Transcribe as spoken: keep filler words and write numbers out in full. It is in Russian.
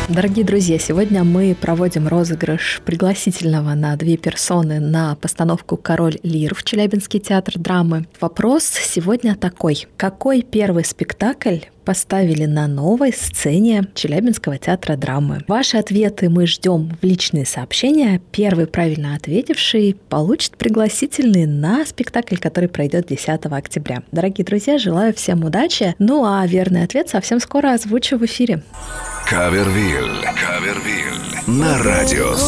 Дорогие друзья, сегодня мы проводим розыгрыш пригласительного на две персоны на постановку «Король Лир» в Челябинский театр драмы. Вопрос сегодня такой. Какой первый спектакль поставили на новой сцене Челябинского театра драмы? Ваши ответы мы ждем в личные сообщения. Первый правильно ответивший получит пригласительный на спектакль, который пройдет десятого октября. Дорогие друзья, желаю всем удачи. Ну а верный ответ совсем скоро озвучу в эфире. Кавервиль. Кавервиль. На радио